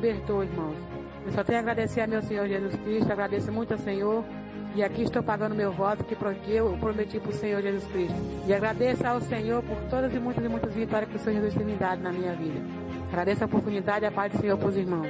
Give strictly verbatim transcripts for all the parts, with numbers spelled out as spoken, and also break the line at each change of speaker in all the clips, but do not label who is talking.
libertou, irmãos. Eu só tenho a agradecer a meu Senhor Jesus Cristo, agradeço muito ao Senhor. E aqui estou pagando meu voto que eu prometi para o Senhor Jesus Cristo. E agradeço ao Senhor por todas e muitas e muitas vitórias que o Senhor Jesus tem me dado na minha vida. Agradeço a oportunidade e a paz do Senhor para os irmãos.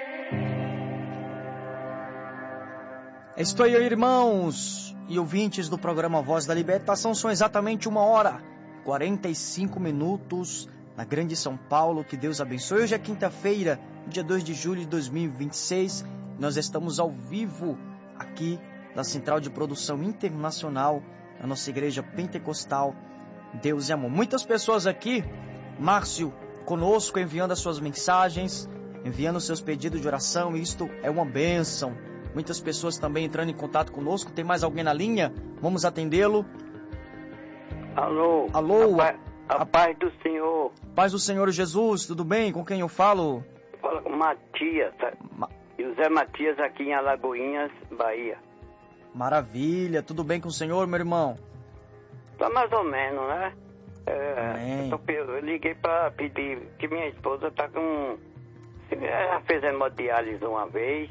Estou aí, irmãos e ouvintes do programa Voz da Libertação. São exatamente uma hora e quarenta e cinco minutos na grande São Paulo. Que Deus abençoe. Hoje é quinta-feira, dia dois de julho de dois mil e vinte e seis. Nós estamos ao vivo aqui da Central de Produção Internacional, da nossa Igreja Pentecostal Deus e Amor. Muitas pessoas aqui, Márcio, conosco, enviando as suas mensagens, enviando os seus pedidos de oração, e isto é uma bênção. Muitas pessoas também entrando em contato conosco. Tem mais alguém na linha? Vamos atendê-lo.
Alô?
Alô?
A, a, a paz do Senhor.
Paz do Senhor Jesus, tudo bem? Com quem eu falo?
Fala com Matias, Ma... José Matias, aqui em Alagoinhas, Bahia.
Maravilha, tudo bem com o senhor, meu irmão?
Tá mais ou menos, né?
É,
eu, tô, eu liguei pra pedir que minha esposa tá com... Ela fez hemodiálise uma vez,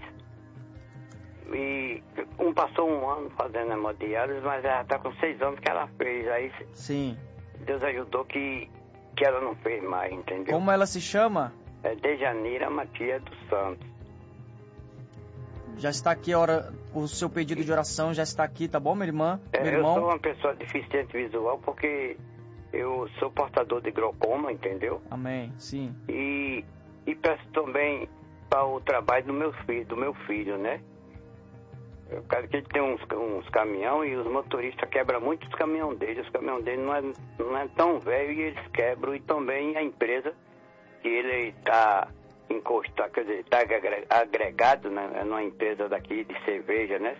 e um passou um ano fazendo hemodiálise, mas ela tá com seis anos que ela fez. Aí
sim.
Deus ajudou que, que ela não fez mais, entendeu?
Como ela se chama?
É Dejanira Matias dos Santos.
Já está aqui a hora, o seu pedido de oração já está aqui, tá bom, minha irmã?
É,
meu irmão?
Eu sou uma pessoa deficiente visual porque eu sou portador de glaucoma, entendeu?
Amém, sim.
E, e peço também para o trabalho do meu filho, do meu filho, né? Eu quero que ele tenha uns, uns caminhões e os motoristas quebram muito os caminhões dele. Os caminhões dele não é, não é tão velho e eles quebram. E também a empresa que ele está... encostar, quer dizer, está agregado, né, numa empresa daqui de cerveja, né?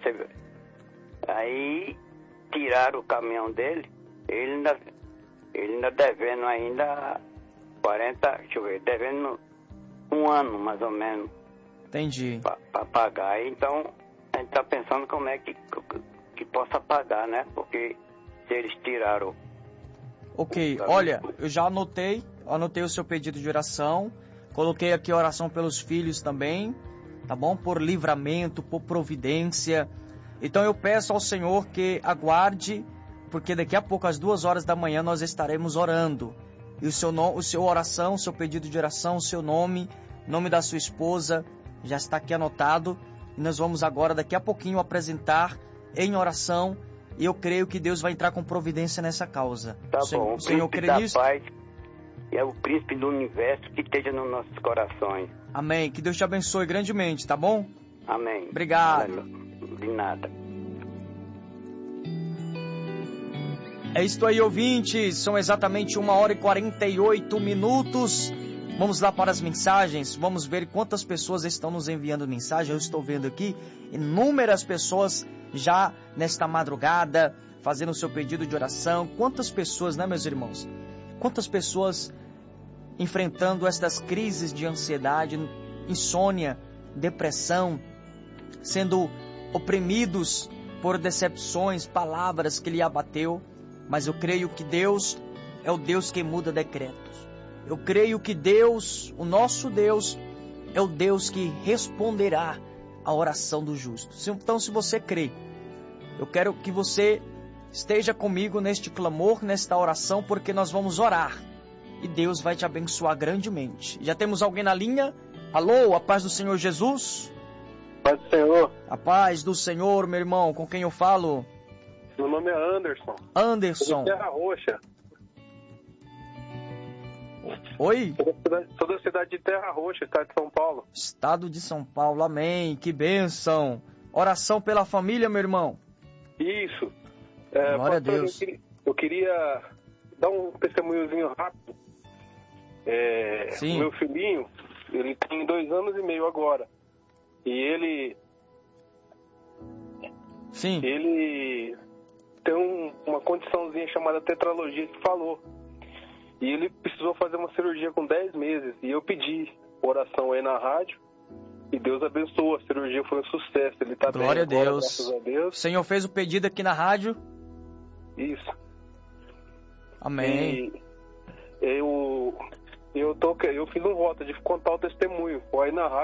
Aí tiraram o caminhão dele, ele ainda, ele ainda devendo ainda quarenta, deixa eu ver, devendo um ano mais ou menos.
Entendi.
Para pagar. Então a gente está pensando como é que, que, que possa pagar, né? Porque se eles tiraram.
Ok, olha, eu já anotei, anotei o seu pedido de oração. Coloquei aqui a oração pelos filhos também, tá bom? Por livramento, por providência. Então eu peço ao Senhor que aguarde, porque daqui a pouco, às duas horas da manhã, nós estaremos orando. E o seu, no, o seu oração, o seu pedido de oração, o seu nome, o nome da sua esposa, já está aqui anotado. E nós vamos agora, daqui a pouquinho, apresentar em oração. E eu creio que Deus vai entrar com providência nessa causa.
Tá
o Senhor,
bom.
O Senhor crê nisso?
Paz. É o príncipe do universo que esteja nos nossos corações.
Amém. Que Deus te abençoe grandemente, tá bom?
Amém.
Obrigado.
De nada.
É isto aí, ouvintes. São exatamente uma hora e quarenta e oito minutos. Vamos lá para as mensagens. Vamos ver quantas pessoas estão nos enviando mensagem. Eu estou vendo aqui inúmeras pessoas já nesta madrugada fazendo o seu pedido de oração. Quantas pessoas, né, meus irmãos? Quantas pessoas enfrentando estas crises de ansiedade, insônia, depressão, sendo oprimidos por decepções, palavras que lhe abateu. Mas eu creio que Deus é o Deus que muda decretos. Eu creio que Deus, o nosso Deus, é o Deus que responderá à oração do justo. Então, se você crê, eu quero que você esteja comigo neste clamor, nesta oração, porque nós vamos orar. E Deus vai te abençoar grandemente. Já temos alguém na linha? Alô, a paz do Senhor Jesus?
Paz do Senhor.
A paz do Senhor, meu irmão. Com quem eu falo?
Meu nome é Anderson.
Anderson.
Sou da Terra Roxa.
Oi?
Sou da, cidade, sou da cidade de Terra Roxa, estado de São Paulo.
Estado de São Paulo, amém. Que bênção. Oração pela família, meu irmão.
Isso. É,
Glória
pastor,
a Deus.
Eu queria, eu queria dar um testemunhozinho rápido. É,
Sim.
O meu filhinho, ele tem dois anos e meio agora. E ele...
Sim.
Ele tem um, uma condiçãozinha chamada tetralogia que falou. E ele precisou fazer uma cirurgia com dez meses. E eu pedi oração aí na rádio. E Deus abençoou. A cirurgia foi um sucesso. Ele tá
Glória
bem
a
agora,
Deus.
graças a Deus.
O Senhor fez o pedido aqui na rádio.
Isso.
Amém.
E eu, eu, tô, eu fiz um voto de contar o testemunho. Foi aí na rádio.